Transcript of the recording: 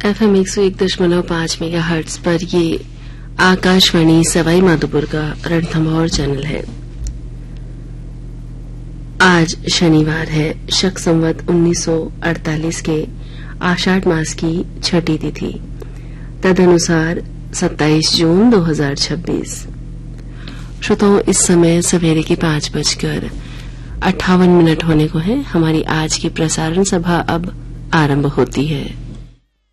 FM 101.5 megahertz पर ये आकाशवाणी सवाई माधोपुर का रणथंभौर चैनल है। आज शनिवार है, शक संवत 1948 के आषाढ़ मास की छठी तिथि, तदनुसार 27 जून 2026। श्रोताओं, इस समय सवेरे के 5:58 होने को है। हमारी आज की प्रसारण सभा अब आरंभ होती है।